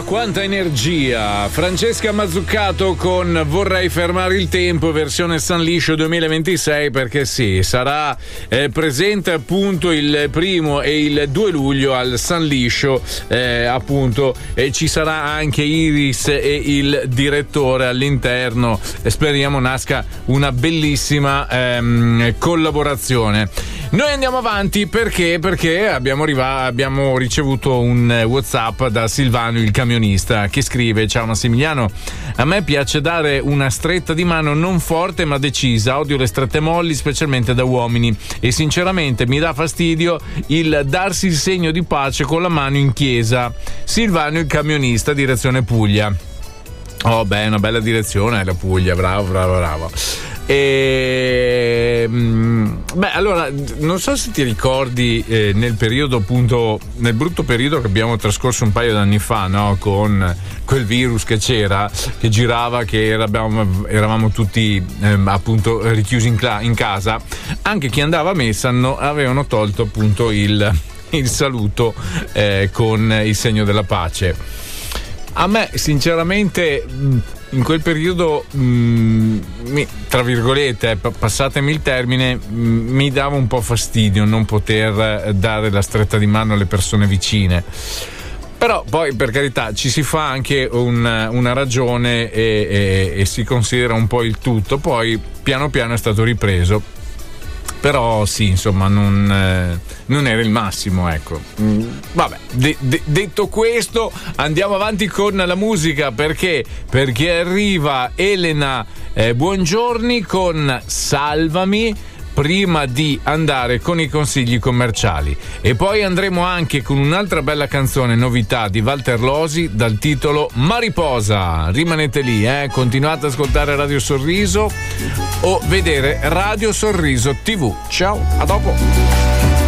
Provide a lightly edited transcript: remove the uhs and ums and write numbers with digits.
quanta energia! Francesca Mazzuccato con Vorrei fermare il tempo, versione San Liscio 2026, perché sì, sarà presente appunto il 1° e il 2 luglio al San Liscio, appunto, e ci sarà anche Iris e il direttore all'interno. Speriamo nasca una bellissima collaborazione. Noi andiamo avanti perché abbiamo ricevuto un WhatsApp da Silvano il camionista che scrive: ciao Massimiliano, a me piace dare una stretta di mano non forte ma decisa, odio le strette molli specialmente da uomini e sinceramente mi dà fastidio il darsi il segno di pace con la mano in chiesa. Silvano il camionista, direzione Puglia. Oh beh, una bella direzione la Puglia, bravo. Beh, allora non so se ti ricordi nel periodo, appunto, nel brutto periodo che abbiamo trascorso un paio d'anni fa, no? Con quel virus che c'era, che girava, che eravamo tutti appunto richiusi in casa. Anche chi andava a messa avevano tolto appunto il saluto con il segno della pace. A me sinceramente in quel periodo, tra virgolette, passatemi il termine, mi dava un po' fastidio non poter dare la stretta di mano alle persone vicine. Però poi, per carità, ci si fa anche una ragione e si considera un po' il tutto. Poi piano piano è stato ripreso. Però sì, insomma, non era il massimo, ecco. Vabbè, detto questo, andiamo avanti con la musica, perché arriva Elena Buongiorni con Salvami, prima di andare con i consigli commerciali. E poi andremo anche con un'altra bella canzone, novità di Walter Losi, dal titolo Mariposa. Rimanete lì, continuate ad ascoltare Radio Sorriso o vedere Radio Sorriso TV. Ciao, a dopo.